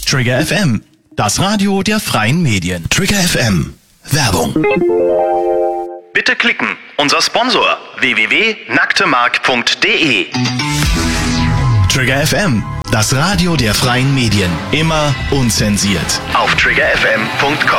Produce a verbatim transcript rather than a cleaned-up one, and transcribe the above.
Trigger F M, das Radio der freien Medien. Trigger F M. Werbung. Bitte klicken. Unser Sponsor w w w punkt nacktemark punkt de. Trigger F M, das Radio der freien Medien. Immer unzensiert. Auf trigger f m punkt com.